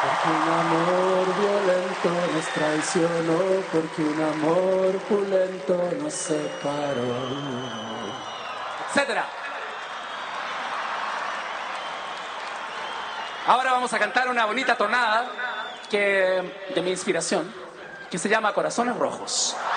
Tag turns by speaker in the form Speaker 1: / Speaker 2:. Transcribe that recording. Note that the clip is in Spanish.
Speaker 1: Porque un amor violento nos traicionó, porque un amor pulento nos separó. Etcétera. Ahora vamos a cantar una bonita tonada de mi inspiración, que se llama Corazones Rojos.